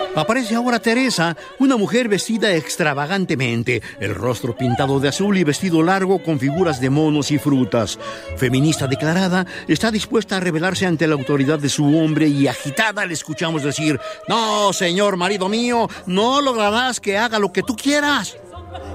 Aparece ahora Teresa, una mujer vestida extravagantemente, el rostro pintado de azul y vestido largo con figuras de monos y frutas. Feminista declarada, está dispuesta a rebelarse ante la autoridad de su hombre y agitada le escuchamos decir: «No, señor marido mío, no lograrás que haga lo que tú quieras».